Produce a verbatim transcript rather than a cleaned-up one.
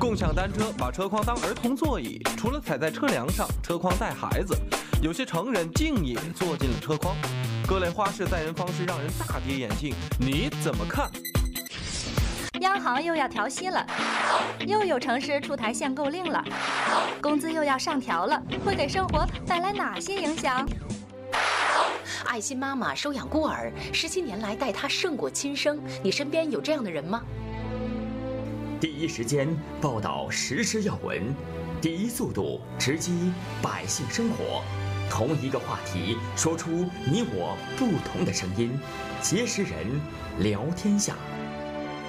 共享单车把车筐当儿童座椅，除了踩在车梁上，车筐带孩子，有些成人竟也坐进了车筐。各类花式载人方式让人大跌眼镜，你怎么看？ 央行又要调息了，又有城市出台限购令了，工资又要上调了，会给生活带来哪些影响？ 爱心妈妈收养孤儿，十七年来待他胜过亲生，你身边有这样的人吗？ 第一时间报道时事要闻，第一速度直击百姓生活，同一个话题说出你我不同的声音，结识人聊天下。